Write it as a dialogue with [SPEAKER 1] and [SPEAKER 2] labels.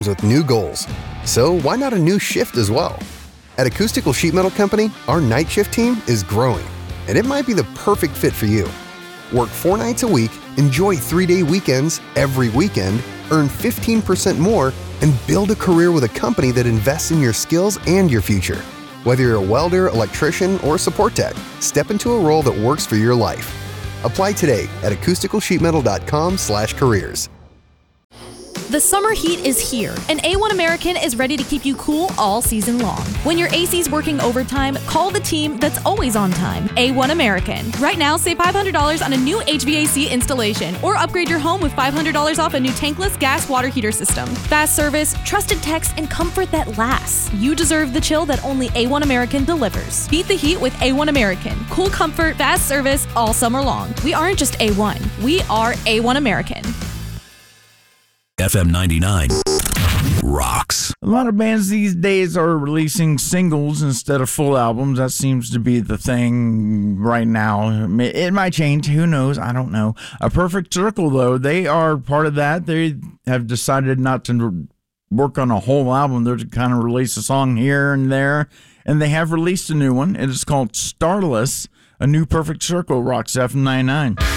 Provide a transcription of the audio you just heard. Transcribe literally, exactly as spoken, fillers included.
[SPEAKER 1] with new goals. So why not a new shift as well? At Acoustical Sheet Metal Company, our night shift team is growing, and it might be the perfect fit for you. Work four nights a week, enjoy three-day weekends every weekend, earn fifteen percent more, and build a career with a company that invests in your skills and your future. Whether you're a welder, electrician, or support tech, step into a role that works for your life. Apply today at acoustical sheet metal dot com slash careers.
[SPEAKER 2] The summer heat is here, and A one American is ready to keep you cool all season long. When your A C's working overtime, call the team that's always on time, A one American. Right now, save five hundred dollars on a new H V A C installation, or upgrade your home with five hundred dollars off a new tankless gas water heater system. Fast service, trusted techs, and comfort that lasts. You deserve the chill that only A one American delivers. Beat the heat with A one American. Cool comfort, fast service, all summer long. We aren't just A one, we are A one American.
[SPEAKER 3] F M ninety-nine rocks.
[SPEAKER 4] A lot of bands these days are releasing singles instead of full albums. That seems to be the thing right now. It might change. Who knows? I don't know. A Perfect Circle, though, they are part of that. They have decided not to work on a whole album. They're to kind of release a song here and there. And they have released a new one. It is called Starless, a new Perfect Circle. Rocks F M ninety-nine.